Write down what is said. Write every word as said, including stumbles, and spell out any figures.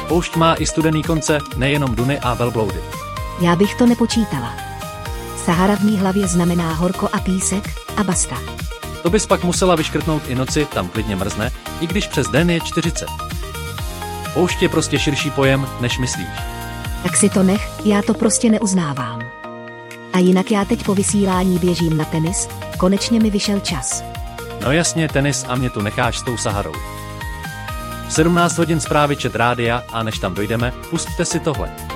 Poušť má i studený konce, nejenom duny a velbloudy. Já bych to nepočítala. Sahara v mý hlavě znamená horko a písek a basta. To bys pak musela vyškrtnout i noci, tam klidně mrzne, i když přes den je čtyřicet. Poušť je prostě širší pojem, než myslíš. Tak si to nech, já to prostě neuznávám. A jinak já teď po vysílání běžím na tenis, konečně mi vyšel čas. No jasně, tenis a mě tu necháš s tou Saharou. V sedmnáct hodin zprávy Čet rádia a než tam dojdeme, pusťte si tohle.